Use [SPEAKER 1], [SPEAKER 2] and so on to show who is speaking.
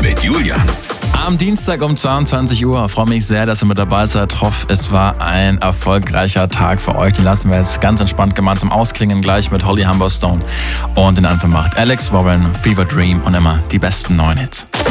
[SPEAKER 1] mit Julian.
[SPEAKER 2] Am Dienstag um 22 Uhr. Freue mich sehr, dass ihr mit dabei seid. Hoffe, es war ein erfolgreicher Tag für euch. Den lassen wir jetzt ganz entspannt gemeinsam ausklingen, gleich mit Holly Humberstone. Und den Anfang macht Alex Warren, Fever Dream und immer die besten neuen Hits.